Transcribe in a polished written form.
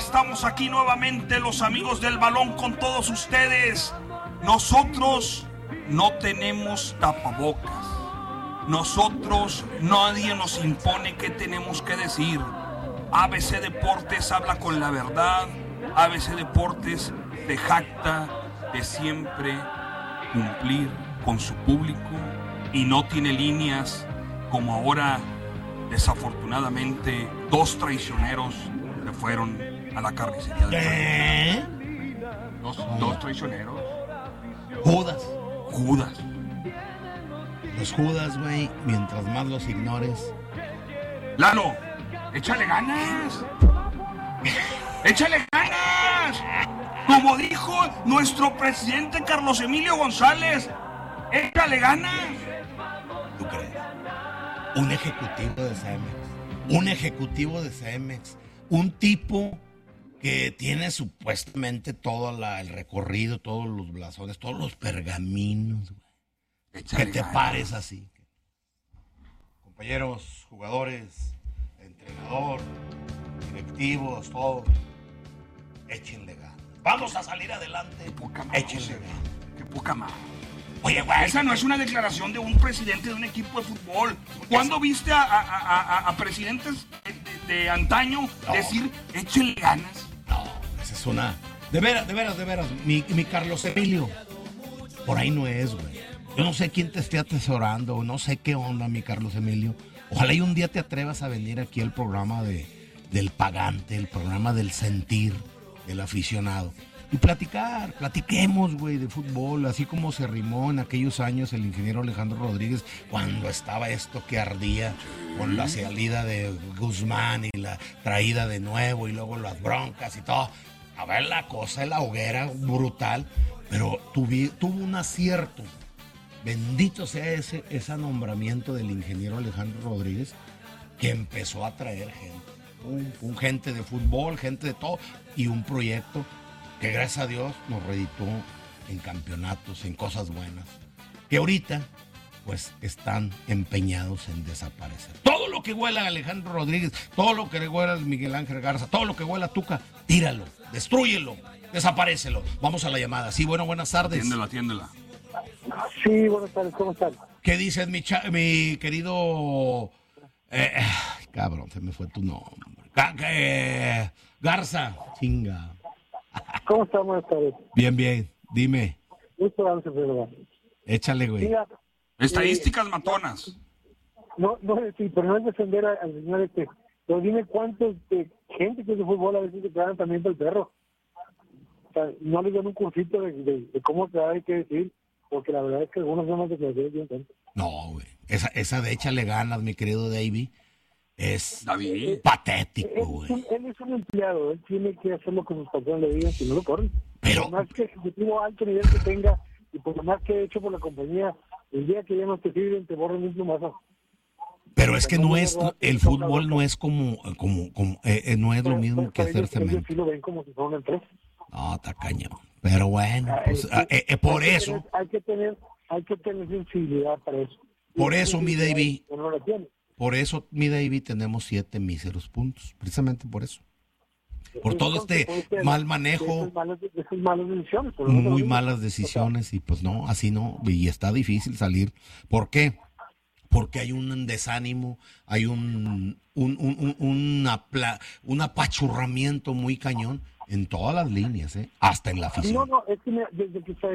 estamos aquí nuevamente los amigos del balón con todos ustedes. Nosotros no tenemos tapabocas. Nosotros, nadie nos impone qué tenemos que decir. ABC Deportes habla con la verdad. ABC Deportes se jacta de siempre cumplir con su público y no tiene líneas como ahora, desafortunadamente, 2 traicioneros se fueron a la carnicería del dos traicioneros. Judas. Los Judas, güey, mientras más los ignores. Lalo, échale ganas. ¡Échale ganas! Como dijo nuestro presidente Carlos Emilio González, ¡échale ganas! ¿Tú crees? Un ejecutivo de Cemex, un tipo que tiene supuestamente todo el recorrido, todos los blasones, todos los pergaminos, güey. Que te pares así. Compañeros, jugadores, entrenador, directivos, todos, échenle ganas. Vamos a salir adelante. Échenle ganas. Qué poca madre. Oye, güey. Esa no es una declaración de un presidente de un equipo de fútbol. ¿Cuándo viste a presidentes de antaño decir, échenle ganas? No, esa es una... De veras. Mi Carlos Emilio, por ahí no es, güey. Yo no sé quién te esté atesorando, no sé qué onda, mi Carlos Emilio. Ojalá y un día te atrevas a venir aquí al programa del pagante, el programa del sentir del aficionado. Y platiquemos, güey, de fútbol, así como se rimó en aquellos años el ingeniero Alejandro Rodríguez, cuando estaba esto que ardía con la salida de Guzmán y la traída de nuevo y luego las broncas y todo. A ver, la cosa de la hoguera brutal, pero tuvo un acierto. Bendito sea ese nombramiento del ingeniero Alejandro Rodríguez, que empezó a traer gente. Un gente de fútbol, gente de todo, y un proyecto que gracias a Dios nos reeditó en campeonatos, en cosas buenas, que ahorita pues están empeñados en desaparecer. Todo lo que huela a Alejandro Rodríguez, todo lo que huela a Miguel Ángel Garza, todo lo que huela a Tuca, tíralo, destrúyelo, desaparécelo. Vamos a la llamada. Sí, bueno, buenas tardes. Atiéndela. Sí, buenas tardes, ¿cómo están? ¿Qué dices, mi querido... cabrón, se me fue tu nombre. Garza, chinga. ¿Cómo están? Buenas tardes. Bien, dime. Mucho avance, ¿verdad? Échale, güey. Mira, Estadísticas matonas. No, sí, pero no es defender al señor pero dime cuántos gente que es de fútbol a veces se quedan también del perro. O sea, no le dan un cursito de cómo se hay que decir, porque la verdad es que algunos son más declaraciones bien tontas. No, güey. Esa de échale ganas, mi querido Davey, es David. patético, güey. Él es un empleado, él tiene que hacer lo que sus patrones le digan, si no lo corren. Pero... Por más que ejecutivo alto nivel que tenga, y por lo más que he hecho por la compañía, el día que ya no te sirven, te borran un plumazo. Pero es que no es, el fútbol no es como no es lo mismo que hacer cemento. Ellos sí lo ven como si fuera una empresa. No, está cañón. Pero bueno, pues, por eso. Hay que tener sensibilidad para eso. Por eso, mi David. No la tiene. Por eso, mi David, tenemos 7 míseros puntos. Precisamente por eso. Por todo este mal manejo. Esas malas decisiones. Muy malas decisiones. Y pues no, así no. Y está difícil salir. ¿Por qué? Porque hay un desánimo, hay un apachurramiento muy cañón en todas las líneas, hasta en la afición. No, es que desde que